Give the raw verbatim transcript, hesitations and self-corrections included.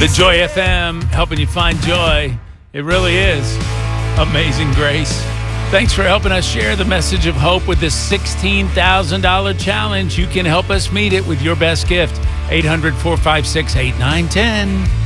The Joy F M, helping you find joy. It really is amazing grace. Thanks for helping us share the message of hope with this sixteen thousand dollars challenge. You can help us meet it with your best gift. eight hundred, four five six, eight nine one zero.